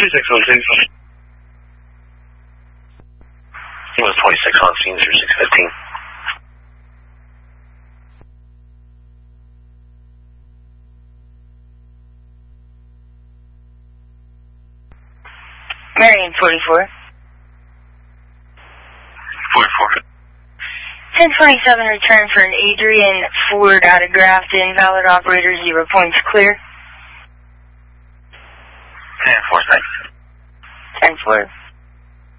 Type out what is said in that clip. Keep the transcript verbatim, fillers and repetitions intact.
two six one six. He was twenty-six on scene, zero six fifteen. Marion forty-four. forty-four. ten twenty-seven, return for an Adrian Ford out of Grafton. Valid operator, zero points clear. ten four, thanks. ten four.